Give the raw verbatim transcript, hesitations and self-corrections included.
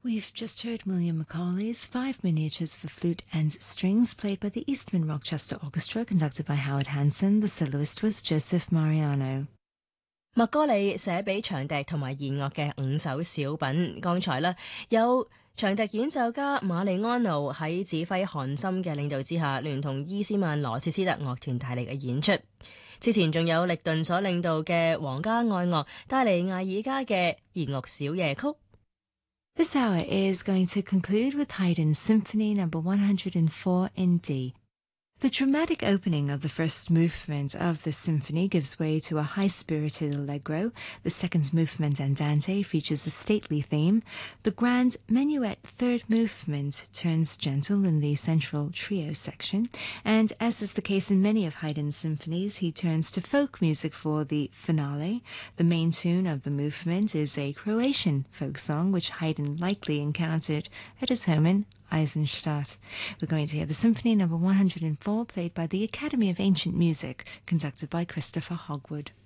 We've just heard William Macaulay's Five Miniatures for Flute and Strings, played by the Eastman Rochester Orchestra, conducted by Howard Hanson. The soloist was Joseph Mariano。 麥歌里寫俾長笛同埋弦樂嘅五首小品，剛才呢有長笛演奏家馬利安奴喺指揮韓森嘅領導之下，聯同伊斯曼羅切斯特樂團大力嘅演出。之前仲有力頓所領導嘅皇家愛樂帶嚟艾爾加嘅弦樂小夜曲。 This hour is going to conclude with Haydn's Symphony number one hundred four in D. The dramatic opening of the first movement of the symphony gives way to a high-spirited allegro. The second movement, Andante, features a stately theme. The grand minuet third movement turns gentle in the central trio section. And as is the case in many of Haydn's symphonies, he turns to folk music for the finale. The main tune of the movement is a Croatian folk song, which Haydn likely encountered at his home in Eisenstadt. We're going to hear the Symphony number one hundred four, played by the Academy of Ancient Music, conducted by Christopher Hogwood.